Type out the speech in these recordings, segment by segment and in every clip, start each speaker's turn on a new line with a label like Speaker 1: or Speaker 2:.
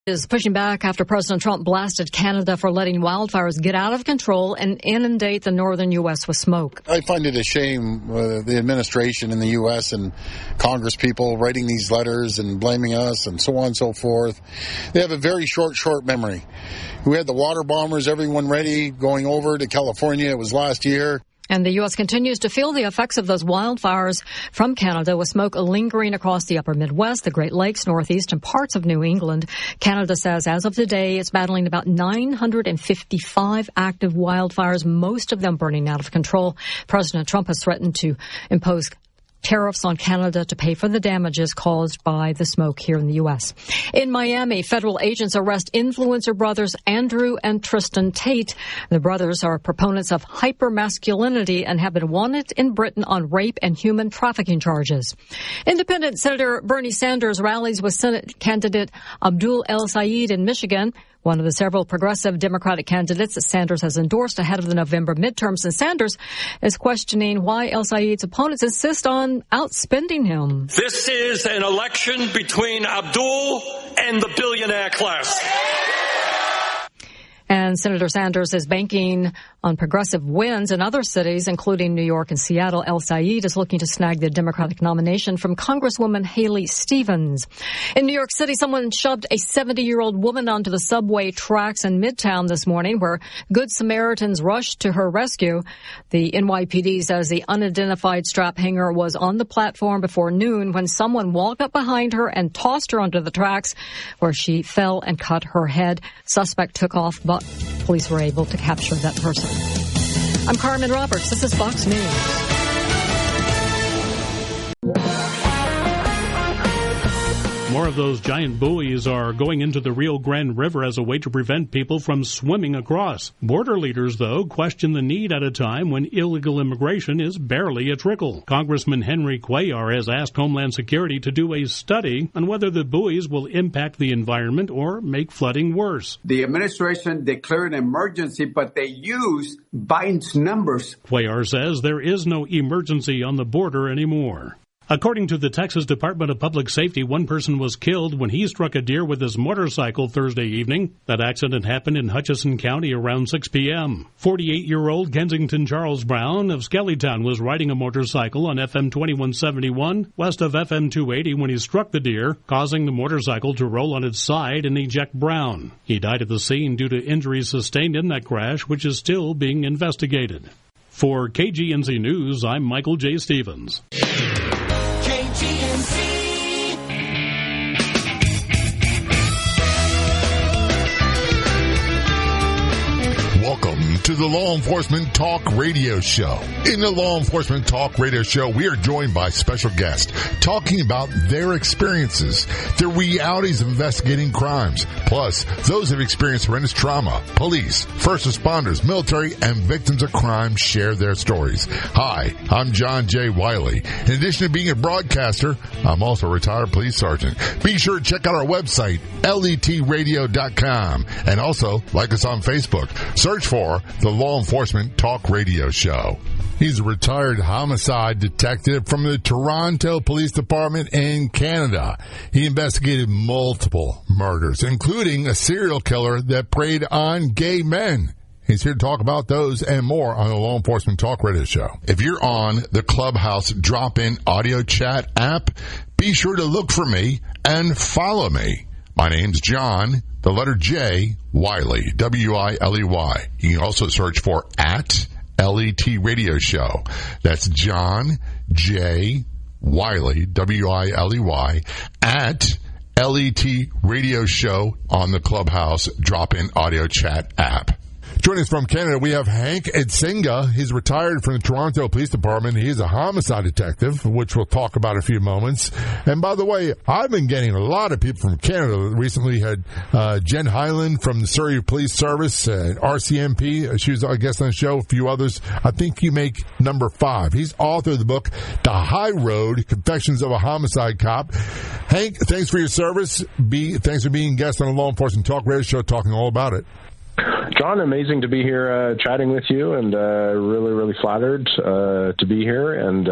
Speaker 1: Is pushing back after President Trump blasted Canada for letting wildfires get out of control and inundate the northern U.S. with smoke.
Speaker 2: I find it a shame the administration in the U.S. and Congress people writing these letters and blaming us and so on and so forth. They have a very short memory. We had the water bombers, everyone ready, going over to California. It was last year.
Speaker 1: And the U.S. continues to feel the effects of those wildfires from Canada, with smoke lingering across the upper Midwest, the Great Lakes, Northeast, and parts of New England. Canada says as of today, it's battling about 955 active wildfires, most of them burning out of control. President Trump has threatened to impose tariffs on Canada to pay for the damages caused by the smoke here in the U.S. In Miami, federal agents arrest influencer brothers Andrew and Tristan Tate. The brothers are proponents of hypermasculinity and have been wanted in Britain on rape and human trafficking charges. Independent Senator Bernie Sanders rallies with Senate candidate Abdul El-Sayed in Michigan, one of the several progressive Democratic candidates that Sanders has endorsed ahead of the November midterms. And Sanders is questioning why El-Sayed's opponents insist on outspending him.
Speaker 3: This is an election between Abdul and the billionaire class.
Speaker 1: And Senator Sanders is banking on progressive wins in other cities, including New York and Seattle. El-Sayed is looking to snag the Democratic nomination from Congresswoman Haley Stevens. In New York City, someone shoved a 70-year-old woman onto the subway tracks in Midtown this morning, where Good Samaritans rushed to her rescue. The NYPD says the unidentified strap hanger was on the platform before noon when someone walked up behind her and tossed her onto the tracks, where she fell and cut her head. Suspect took off, but police were able to capture that person. I'm Carmen Roberts. This is Fox News.
Speaker 4: More of those giant buoys are going into the Rio Grande River as a way to prevent people from swimming across. Border leaders, though, question the need at a time when illegal immigration is barely a trickle. Congressman Henry Cuellar has asked Homeland Security to do a study on whether the buoys will impact the environment or make flooding worse.
Speaker 5: The administration declared an emergency, but they use Biden's numbers.
Speaker 4: Cuellar says there is no emergency on the border anymore. According to the Texas Department of Public Safety, one person was killed when he struck a deer with his motorcycle Thursday evening. That accident happened in Hutchinson County around 6 p.m. 48-year-old Kensington Charles Brown of Skellytown was riding a motorcycle on FM 2171 west of FM 280 when he struck the deer, causing the motorcycle to roll on its side and eject Brown. He died at the scene due to injuries sustained in that crash, which is still being investigated. For KGNZ News, I'm Michael J. Stevens.
Speaker 6: Welcome to the Law Enforcement Talk Radio Show. In the Law Enforcement Talk Radio Show, we are joined by special guests talking about their experiences, their realities of investigating crimes, plus those who have experienced horrendous trauma. Police, first responders, military, and victims of crime share their stories. Hi, I'm John J. Wiley. In addition to being a broadcaster, I'm also a retired police sergeant. Be sure to check out our website, letradio.com, and also like us on Facebook. Search for the Law Enforcement Talk Radio Show. He's a retired homicide detective from the Toronto Police Department in Canada. He investigated multiple murders, including a serial killer that preyed on gay men. He's here to talk about those and more on the Law Enforcement Talk Radio Show. If you're on the Clubhouse drop-in audio chat app, be sure to look for me and follow me. My name's John, the letter J, Wiley, W-I-L-E-Y. You can also search for @ LET Radio Show. That's John J. Wiley, W-I-L-E-Y, @ LET Radio Show on the Clubhouse drop-in audio chat app. Joining us from Canada, we have Hank Edsinga. He's retired from the Toronto Police Department. He is a homicide detective, which we'll talk about in a few moments. And by the way, I've been getting a lot of people from Canada. Recently had Jen Hyland from the Surrey Police Service, RCMP. She was, I guess, on the show. A few others. I think you make number 5. He's author of the book, The High Road, Confessions of a Homicide Cop. Hank, thanks for your service. Thanks for being a guest on the Law Enforcement Talk Radio Show, talking all about it.
Speaker 7: John, amazing to be here chatting with you, and really, really flattered to be here. And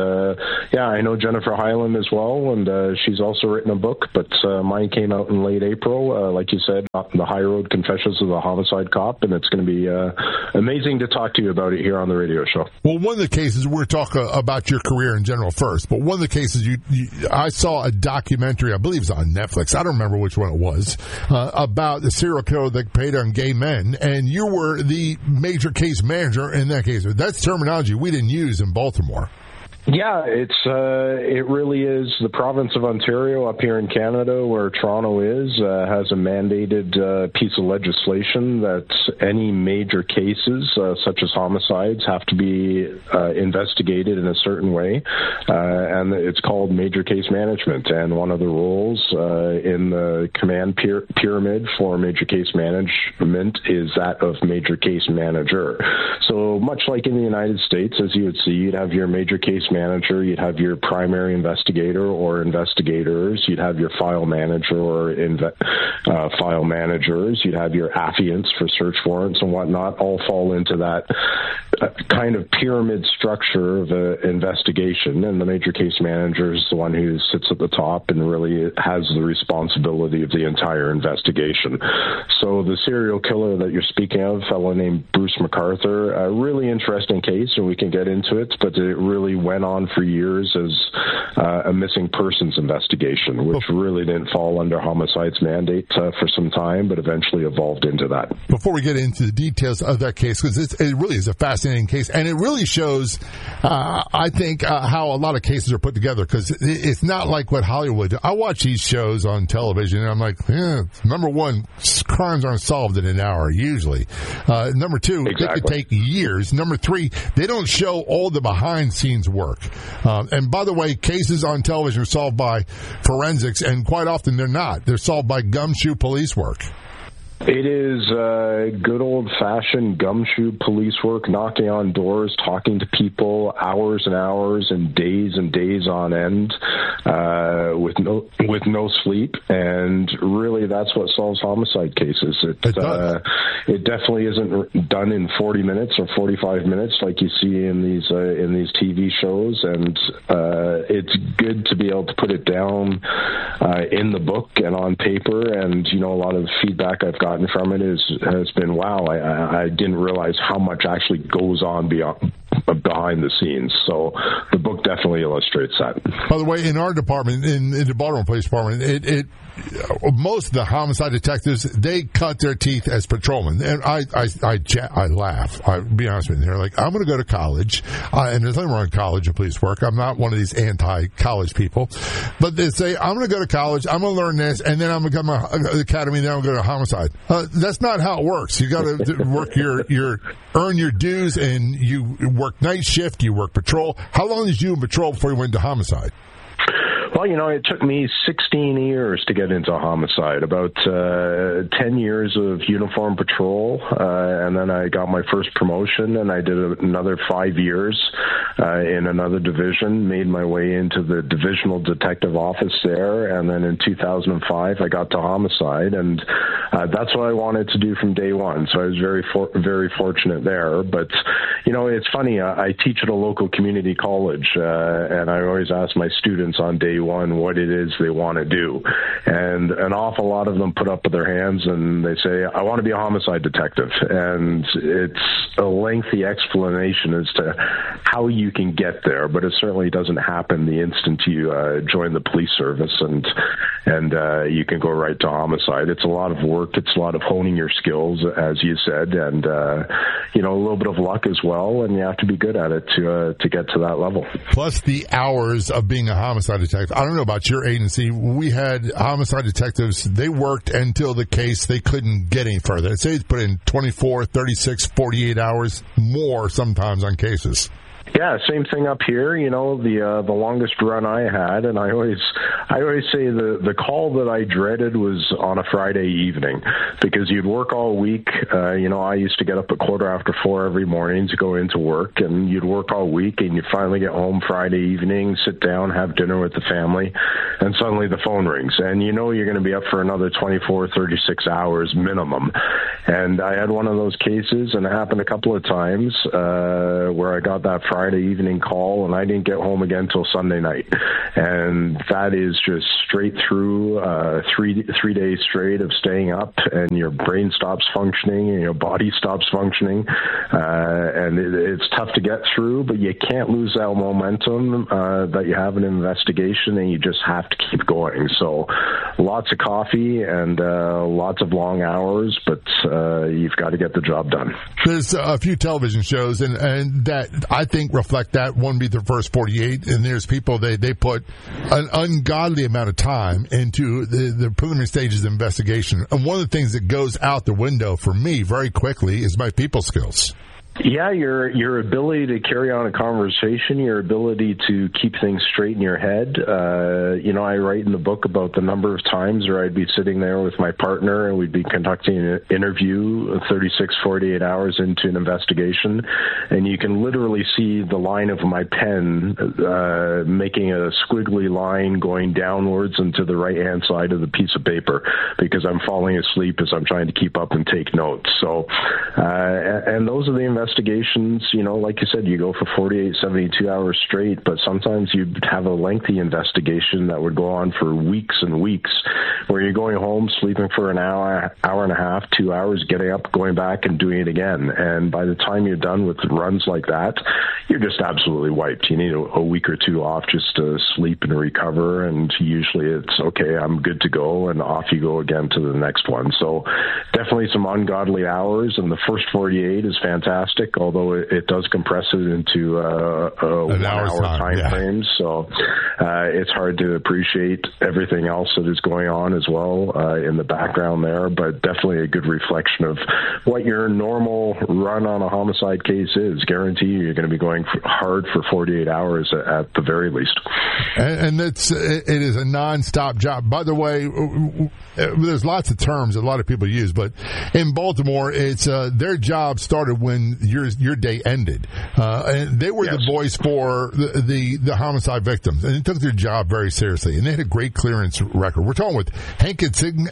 Speaker 7: I know Jennifer Hyland as well, and she's also written a book, but mine came out in late April, like you said, The High Road Confessions of a Homicide Cop, and it's going to be amazing to talk to you about it here on the radio show.
Speaker 6: Well, one of the cases, we're talking about your career in general first, but one of the cases I saw a documentary, I believe it's on Netflix, I don't remember which one it was, about the serial killer that preyed on gay men, and you were the major case manager in that case. That's terminology we didn't use in Baltimore.
Speaker 7: Yeah, it really is. The province of Ontario up here in Canada, where Toronto is, has a mandated piece of legislation that any major cases, such as homicides, have to be investigated in a certain way, and it's called major case management. And one of the roles in the command pyramid for major case management is that of major case manager. So much like in the United States, as you would see, you'd have your major case manager, you'd have your primary investigator or investigators, you'd have your file manager or file managers, you'd have your affiants for search warrants and whatnot, all fall into that kind of pyramid structure of an investigation. And the major case manager is the one who sits at the top and really has the responsibility of the entire investigation. So the serial killer that you're speaking of, a fellow named Bruce McArthur, a really interesting case, and we can get into it, but it really went on for years as a missing persons investigation, which really didn't fall under homicide's mandate for some time, but eventually evolved into that.
Speaker 6: Before we get into the details of that case, because it really is a fascinating case, and it really shows, I think, how a lot of cases are put together, because it's not like what Hollywood. I watch these shows on television, and I'm like, number one, crimes aren't solved in an hour, usually. Number two, Exactly. It could take years. Number three, they don't show all the behind-scenes work. And by the way, cases on television are solved by forensics, and quite often they're not. They're solved by gumshoe police work.
Speaker 7: It is good old-fashioned gumshoe police work, knocking on doors, talking to people hours and hours and days on end with no sleep. And really, that's what solves homicide cases. It definitely isn't done in 40 minutes or 45 minutes like you see in these TV shows. And it's good to be able to put it down in the book and on paper. And, a lot of feedback I've gotten from it has been, wow, I didn't realize how much actually goes on behind the scenes. So the book definitely illustrates that.
Speaker 6: By the way, in our department, in the Baltimore Police Department, most of the homicide detectives, they cut their teeth as patrolmen. And I laugh. I'll be honest with you. They're like, I'm going to go to college. And there's nothing wrong with college and police work. I'm not one of these anti-college people. But they say, I'm going to go to college, I'm going to learn this, and then I'm going to come to the academy, and then I'm going to go to homicide. That's not how it works. You got to work earn your dues, and you work night shift, you work patrol. How long did you patrol before you went into homicide?
Speaker 7: Well, it took me 16 years to get into homicide, about 10 years of uniform patrol, and then I got my first promotion, and I did another 5 years in another division, made my way into the divisional detective office there, and then in 2005 I got to homicide, and that's what I wanted to do from day one, so I was very fortunate there. But, it's funny, I teach at a local community college, and I always ask my students on day one what it is they want to do, and an awful lot of them put up their hands and they say, I want to be a homicide detective. And it's a lengthy explanation as to how you can get there, but it certainly doesn't happen the instant you join the police service and you can go right to homicide. It's a lot of work, it's a lot of honing your skills, as you said, and a little bit of luck as well, and you have to be good at it to get to that level.
Speaker 6: Plus the hours of being a homicide detective. I don't know about your agency. We had homicide detectives, they worked until the case, they couldn't get any further. I'd say they put in 24, 36, 48 hours more sometimes on cases.
Speaker 7: Yeah, same thing up here. You know, the longest run I had, and I always say the call that I dreaded was on a Friday evening, because you'd work all week. You know, I used to get up at 4:15 every morning to go into work, and you'd work all week, and you'd finally get home Friday evening, sit down, have dinner with the family, and suddenly the phone rings, and you know you're going to be up for another 24, 36 hours minimum. And I had one of those cases, and it happened a couple of times where I got that Friday evening call, and I didn't get home again till Sunday night. And that is just straight through 3 days straight of staying up, and your brain stops functioning and your body stops functioning, and it's tough to get through, but you can't lose that momentum that you have in an investigation, and you just have to keep going. So lots of coffee and lots of long hours, but you've got to get the job done.
Speaker 6: There's a few television shows and that I think reflect that. One be the first 48, and there's people, they put an ungodly amount of time into the preliminary stages of investigation. And one of the things that goes out the window for me very quickly is my people skills.
Speaker 7: Yeah, your ability to carry on a conversation, your ability to keep things straight in your head. You know, I write in the book about the number of times where I'd be sitting there with my partner and we'd be conducting an interview 36, 48 hours into an investigation, and you can literally see the line of my pen making a squiggly line going downwards and to the right-hand side of the piece of paper, because I'm falling asleep as I'm trying to keep up and take notes. So, and those are the investigations, you know, like you said, you go for 48, 72 hours straight, but sometimes you'd have a lengthy investigation that would go on for weeks and weeks, where you're going home, sleeping for an hour and a half, 2 hours, getting up, going back and doing it again. And by the time you're done with runs like that, you're just absolutely wiped. You need a week or two off just to sleep and recover, and usually it's, okay, I'm good to go, and off you go again to the next one. So definitely some ungodly hours, and the first 48 is fantastic, although it does compress it into a 1 hour time frame. So it's hard to appreciate everything else that is going on as well in the background there, but definitely a good reflection of what your normal run on a homicide case is. Guarantee you're going to be going hard for 48 hours at the very least.
Speaker 6: And it is a non-stop job. By the way, there's lots of terms that a lot of people use, but in Baltimore, it's their job started when your day ended. And they were the voice for the homicide victims, and they took their job very seriously, and they had a great clearance record. We're talking with Hank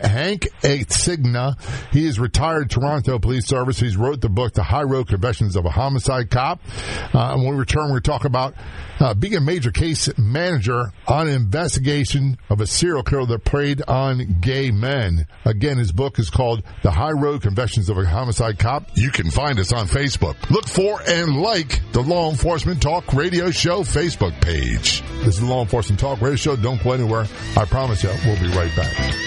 Speaker 6: Atzigna. He is retired Toronto Police Service. He's wrote the book, The High Road Confessions of a Homicide Cop. And when we return, we're talking about being a major case manager on an investigation of a serial killer that preyed on gay men. Again, his book is called The High Road Confessions of a Homicide Cop. You can find us on Facebook. Look for and like the Law Enforcement Talk Radio Show Facebook page. This is the Law Enforcement Talk Radio Show. Don't go anywhere. I promise you, we'll be right back.